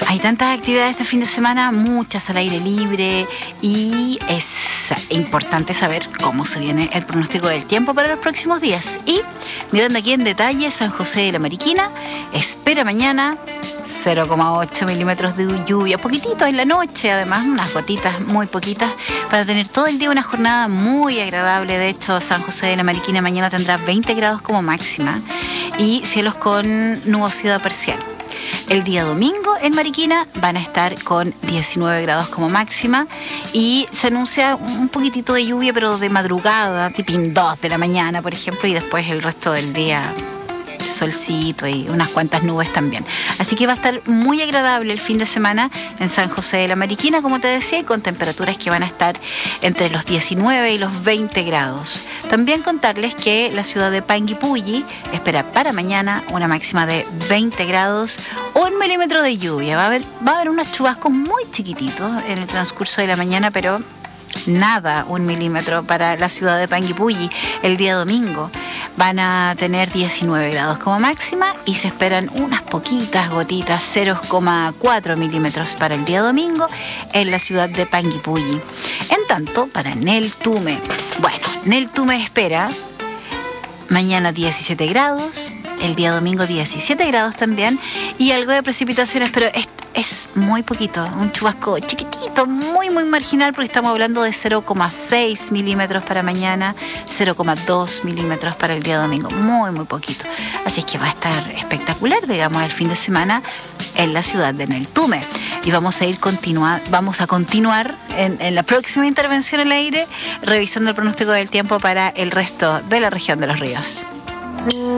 Hay tantas actividades este fin de semana, muchas al aire libre, y es importante saber cómo se viene el pronóstico del tiempo para los próximos días. Y mirando aquí en detalle, San José de la Mariquina espera mañana 0,8 milímetros de lluvia, poquitito en la noche, además unas gotitas muy poquitas, para tener todo el día una jornada muy agradable. De hecho, San José de la Mariquina mañana tendrá 20 grados como máxima y cielos con nubosidad parcial. El día domingo en Mariquina van a estar con 19 grados como máxima y se anuncia un poquitito de lluvia, pero de madrugada, tipo 2 de la mañana, por ejemplo, y después el resto del día solcito y unas cuantas nubes también. Así que va a estar muy agradable el fin de semana en San José de la Mariquina, como te decía, y con temperaturas que van a estar entre los 19 y los 20 grados. También contarles que la ciudad de Panguipulli espera para mañana una máxima de 20 grados, 1 milímetro de lluvia. Va a haber unos chubascos muy chiquititos en el transcurso de la mañana, pero nada, 1 milímetro para la ciudad de Panguipulli. El día domingo van a tener 19 grados como máxima y se esperan unas poquitas gotitas, 0,4 milímetros para el día domingo en la ciudad de Panguipulli. En tanto, para Neltume, Neltume espera mañana 17 grados, el día domingo 17 grados también, y algo de precipitaciones, pero es muy poquito, un chubasco chiquitito, muy marginal, porque estamos hablando de 0,6 milímetros para mañana, 0,2 milímetros para el día domingo, muy poquito. Así es que va a estar espectacular, digamos, el fin de semana en la ciudad de Neltume. Y vamos a continuar en la próxima intervención al aire, revisando el pronóstico del tiempo para el resto de la región de los ríos.